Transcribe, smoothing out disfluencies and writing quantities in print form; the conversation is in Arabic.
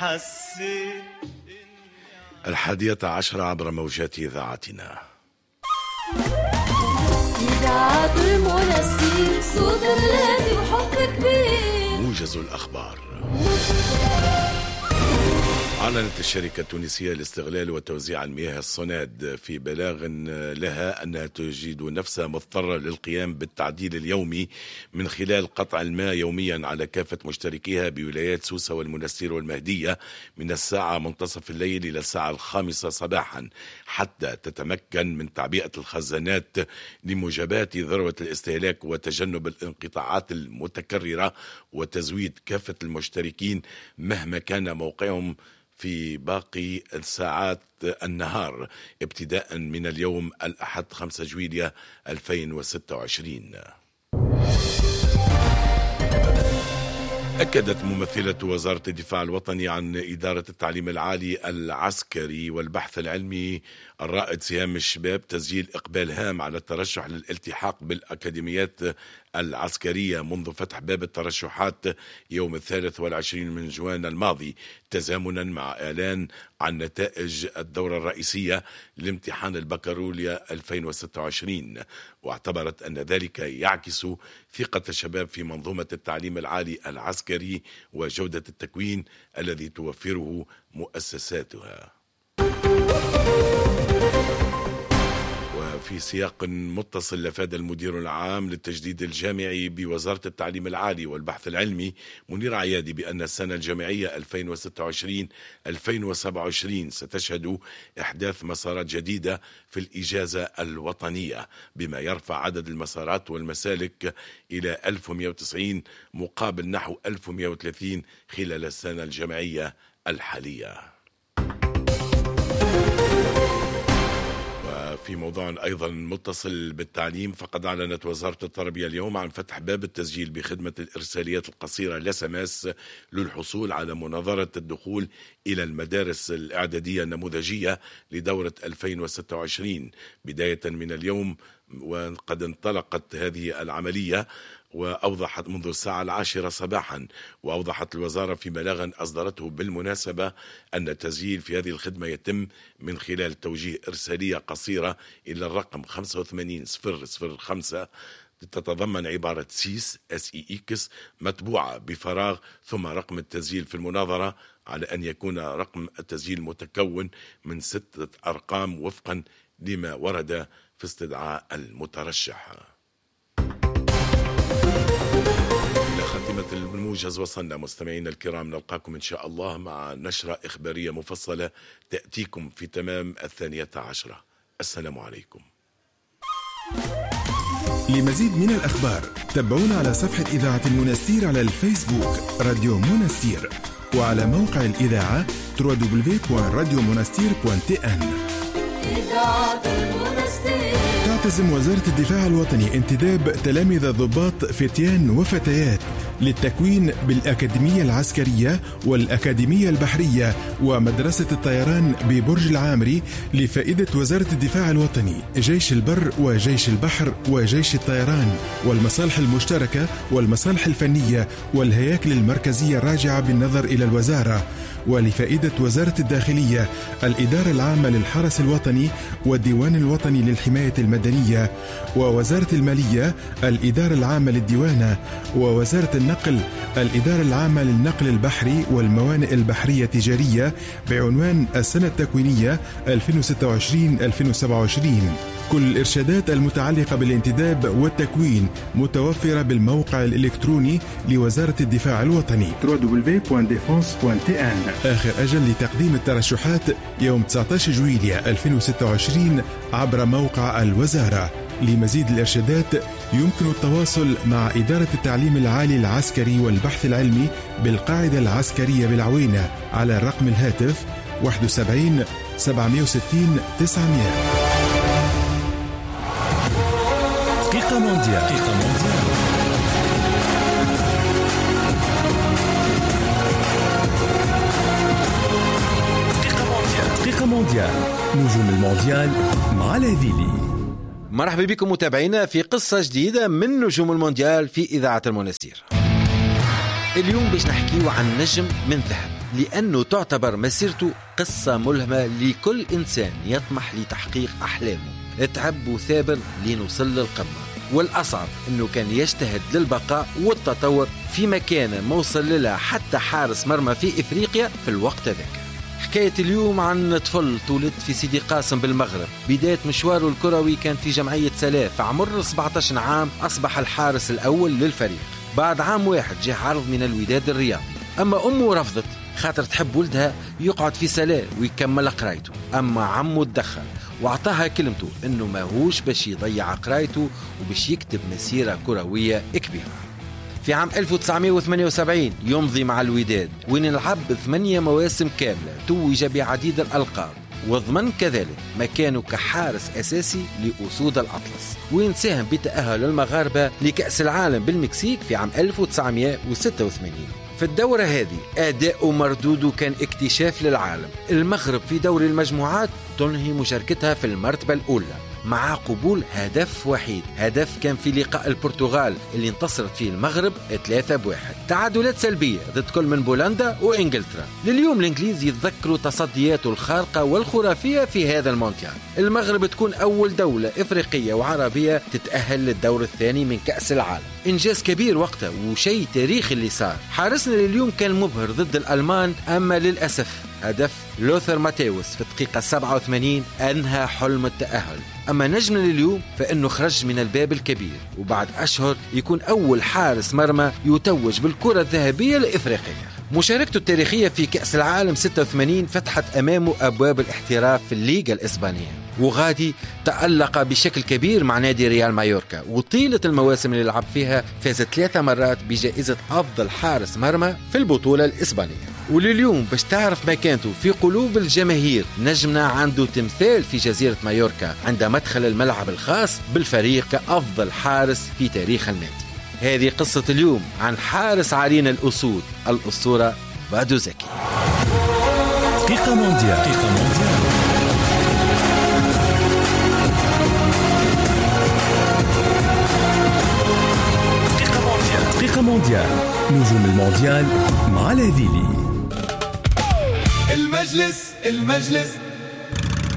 حسيت 11 عبر موجات إذاعتنا. إذاعة المنستير، صوت بلادي وحب كبير. موجز الأخبار. أعلنت الشركة التونسية لاستغلال وتوزيع المياه الصناد في بلاغ لها أنها تجد نفسها مضطرة للقيام بالتعديل اليومي من خلال قطع الماء يوميا على كافة مشتركيها بولايات سوسة والمنستير والمهدية من الساعة منتصف الليل إلى الساعة 5 صباحا حتى تتمكن من تعبئة الخزانات لمجاباة ذروة الاستهلاك وتجنب الانقطاعات المتكررة وتزويد كافة المشتركين مهما كان موقعهم في باقي ساعات النهار ابتداء من اليوم الأحد 5 جويلية 2026. أكدت ممثلة وزارة الدفاع الوطني عن إدارة التعليم العالي العسكري والبحث العلمي الرائد سهام الشباب تسجيل إقبال هام على الترشح للالتحاق بالأكاديميات العسكرية منذ فتح باب الترشحات يوم 23 من جوان الماضي، تزامنا مع إعلان عن نتائج الدورة الرئيسية لامتحان البكالوريا 2026، واعتبرت أن ذلك يعكس ثقة الشباب في منظومة التعليم العالي العسكري وجودة التكوين الذي توفره مؤسساتها. وفي سياق متصل، لفاد المدير العام للتجديد الجامعي بوزارة التعليم العالي والبحث العلمي منير عيادي بأن السنة الجامعية 2026-2027 ستشهد إحداث مسارات جديدة في الإجازة الوطنية، بما يرفع عدد المسارات والمسالك إلى 1190 مقابل نحو 1130 خلال السنة الجامعية الحالية. في موضوع أيضا متصل بالتعليم، فقد أعلنت وزارة التربية اليوم عن فتح باب التسجيل بخدمة الإرساليات القصيرة لسماس للحصول على مناظرة الدخول إلى المدارس الإعدادية النموذجية لدورة 2026 بداية من اليوم. وقد انطلقت هذه العملية وأوضحت منذ الساعة 10 صباحا، وأوضحت الوزارة في بلاغ أصدرته بالمناسبة أن التسجيل في هذه الخدمة يتم من خلال توجيه إرسالية قصيرة إلى الرقم 85005 تتضمن عبارة سيس SEX متبوعة بفراغ ثم رقم التسجيل في المناظرة، على أن يكون رقم التسجيل متكون من 6 أرقام وفقا لما ورد في استدعاء المترشح. إلى خاتمة الموجز وصلنا مستمعينا الكرام، نلقاكم إن شاء الله مع نشرة إخبارية مفصلة تأتيكم في تمام 12. السلام عليكم. لمزيد من الأخبار تابعونا على صفحة إذاعة المنستير على الفيسبوك راديو منستير، وعلى موقع الإذاعة www.radiomonastir.tn. تعتزم وزارة الدفاع الوطني انتداب تلاميذ ضباط فتيان وفتيات للتكوين بالأكاديمية العسكرية والأكاديمية البحرية ومدرسة الطيران ببرج العامري لفائدة وزارة الدفاع الوطني، جيش البر وجيش البحر وجيش الطيران والمصالح المشتركة والمصالح الفنية والهياكل المركزية الراجعة بالنظر إلى الوزارة، ولفائدة وزارة الداخلية، الإدارة العامة للحرس الوطني والديوان الوطني للحماية المدنية، ووزارة المالية، الإدارة العامة للديوانة، ووزارة النقل، الإدارة العامة للنقل البحري والموانئ البحرية التجارية، بعنوان السنة التكوينية 2026-2027. كل الإرشادات المتعلقة بالانتداب والتكوين متوفرة بالموقع الإلكتروني لوزارة الدفاع الوطني www.defense.tn. آخر أجل لتقديم الترشحات يوم 19 جويلية 2026 عبر موقع الوزارة. لمزيد الإرشادات يمكن التواصل مع إدارة التعليم العالي العسكري والبحث العلمي بالقاعدة العسكرية بالعوينة على رقم الهاتف 71 760 900. دقيقة مونديال. دقيقة مونديال. نجوم المونديال مع لاذيلي. مرحبا بكم متابعينا في قصة جديدة من نجوم المونديال في إذاعة المنستير. اليوم باش نحكيو عن نجم من ذهب، لأنه تعتبر مسيرته قصة ملهمة لكل إنسان يطمح لتحقيق أحلامه. تعب وثابر لنوصل للقمة، والأصعب أنه كان يجتهد للبقاء والتطور في مكانه ما وصل لها حتى حارس مرمى في إفريقيا في الوقت ذاك. حكاية اليوم عن طفل تولد في سيدي قاسم بالمغرب. بداية مشواره الكروي كان في جمعية سلاف، في عمر 17 عام أصبح الحارس الأول للفريق. بعد عام واحد جاء عرض من الوداد الرياضي، أما أمه رفضت خاطر تحب ولدها يقعد في سلاف ويكمل قرايته. أما عمه تدخل واعطاها كلمته انه ماهوش باش يضيع قرايته وباش يكتب مسيرة كروية كبيرة. في عام 1978 يمضي مع الوداد وين لعب 8 مواسم كاملة، توج بعديد الألقاب وضمن كذلك مكانه كحارس أساسي لأسود الأطلس، وين ساهم بتأهل المغاربة لكأس العالم بالمكسيك في عام 1986. في الدورة هذه أداء مردود كان اكتشاف للعالم. المغرب في دوري المجموعات تنهي مشاركتها في المرتبة الأولى مع قبول هدف وحيد، هدف كان في لقاء البرتغال اللي انتصرت فيه المغرب 3-1. تعادلات سلبية ضد كل من بولندا وإنجلترا. لليوم الإنجليز يتذكروا تصدياته الخارقة والخرافية في هذا المونديال. المغرب تكون أول دولة إفريقية وعربية تتأهل للدور الثاني من كأس العالم، إنجاز كبير وقتها وشيء تاريخي اللي صار. حارسنا لليوم كان مبهر ضد الألمان، أما للأسف هدف لوثر ماتيوس في الدقيقة 87 أنهى حلم التأهل. أما نجمنا لليوم فإنه خرج من الباب الكبير، وبعد أشهر يكون أول حارس مرمى يتوج بالكرة الذهبية الإفريقية. مشاركته التاريخية في كأس العالم 86 فتحت أمامه أبواب الاحتراف في الليغا الإسبانية، وغادي تألق بشكل كبير مع نادي ريال مايوركا، وطيلة المواسم اللي لعب فيها فاز 3 مرات بجائزة أفضل حارس مرمى في البطولة الإسبانية. ولليوم باش تعرف مكانته في قلوب الجماهير، نجمنا عنده تمثال في جزيرة مايوركا عند مدخل الملعب الخاص بالفريق كأفضل حارس في تاريخ النادي. هذه قصة اليوم عن حارس عرين الأسود الأسطورة بادو زكي. دقيقة مونديال. دقيقة مونديال. نجوم المونديال مع الهذيلي. المجلس